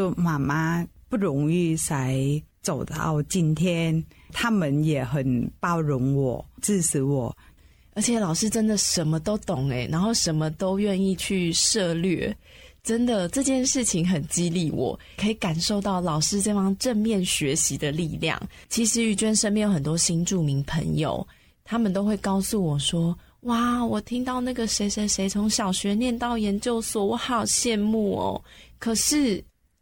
得妈妈不容易才走到今天，他们也很包容我，支持我。 而且老师真的什么都懂然后什么都愿意去涉略，真的这件事情很激励我，可以感受到老师这方正面学习的力量。其实玉娟身边有很多新住民朋友，他们都会告诉我说，哇，我听到那个谁谁谁从小学念到研究所，我好羡慕哦。可是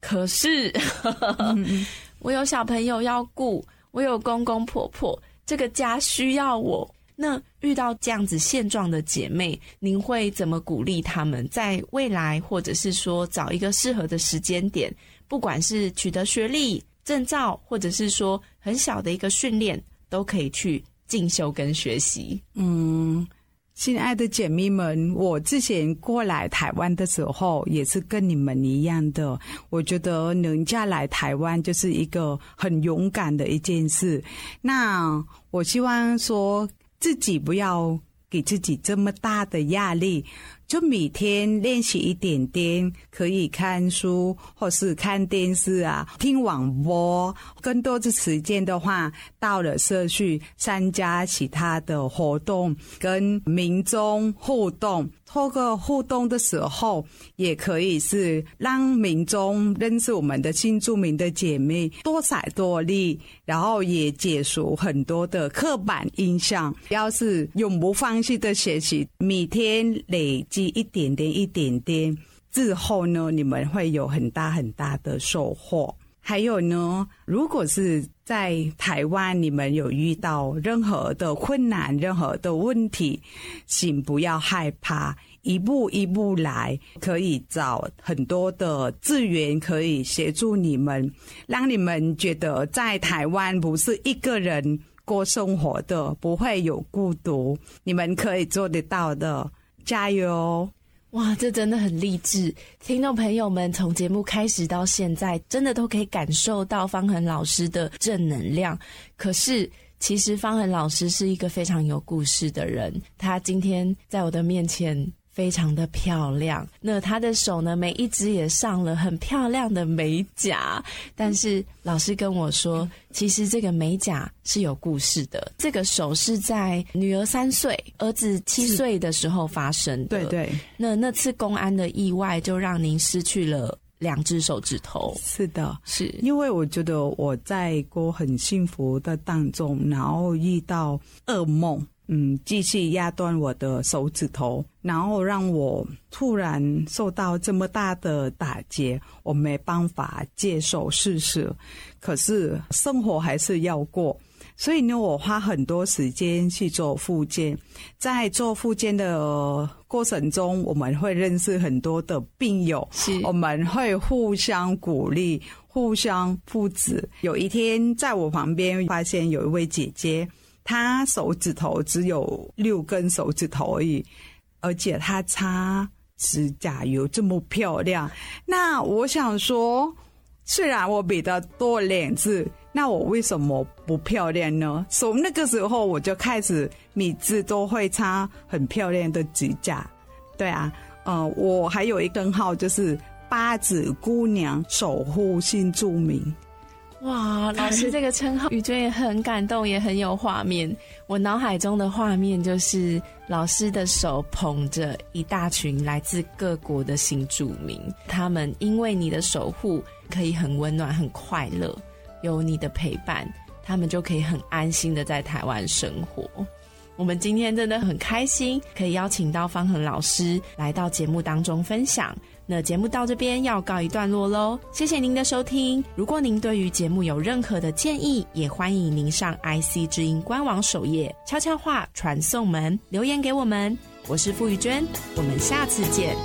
我有小朋友要顾，我有公公婆婆，这个家需要我。那遇到这样子现状的姐妹，您会怎么鼓励她们在未来，或者是说找一个适合的时间点，不管是取得学历证照，或者是说很小的一个训练，都可以去进修跟学习？ 亲爱的姐妹们，我之前过来台湾的时候也是跟你们一样的，我觉得人家来台湾就是一个很勇敢的一件事。那我希望说自己不要给自己这么大的压力，就每天练习一点点，可以看书或是看电视啊，听广播。更多的时间的话，到了社区参加其他的活动，跟民众互动。透过互动的时候，也可以是让民众认识我们的新住民的姐妹，多才多艺，然后也解除很多的刻板印象。要是永不放弃的学习，每天累积一点点之后呢，你们会有很大很大的收获。还有呢，如果是在台湾你们有遇到任何的困难，任何的问题，请不要害怕，一步一步来，可以找很多的资源可以协助你们，让你们觉得在台湾不是一个人过生活的，不会有孤独，你们可以做得到的，加油！ 哇，这真的很励志。听众朋友们从节目开始到现在，真的都可以感受到方恒老师的正能量。可是其实方恒老师是一个非常有故事的人，他今天在我的面前非常的漂亮，那他的手呢，每一只也上了很漂亮的美甲。但是老师跟我说，其实这个美甲是有故事的，这个手是在女儿3岁儿子7岁的时候发生的。 对对， 那次公安的意外就让您失去了2只手指头。 是的， 是因为我觉得我在过很幸福的当中，然后遇到噩梦，继续压断我的手指头，然后让我突然受到这么大的打击，我没办法接受事实，可是生活还是要过。所以呢，我花很多时间去做复健。在做复健的过程中，我们会认识很多的病友，我们会互相鼓励，互相扶持。有一天在我旁边发现有一位姐姐，她手指头只有6根手指头而已，而且她擦指甲油这么漂亮。那我想说，虽然我比她多2次，那我为什么不漂亮呢？从那个时候我就开始每次都会擦很漂亮的指甲。对啊，我还有一个号就是8指姑娘守护新住民。 哇，老师这个称号，宇娟也很感动，也很有画面。我脑海中的画面就是老师的手捧着一大群来自各国的新住民，他们因为你的守护可以很温暖很快乐，有你的陪伴，他们就可以很安心的在台湾生活。我们今天真的很开心可以邀请到方恒老师来到节目当中分享。那节目到这边要告一段落咯，谢谢您的收听。如果您对于节目有任何的建议，也欢迎您上 IC 之音官网首页悄悄话传送门留言给我们。我是傅宇娟，我们下次见。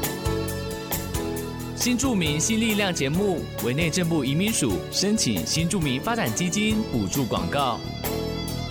新住民新力量节目为内政部移民署申请新住民发展基金补助广告。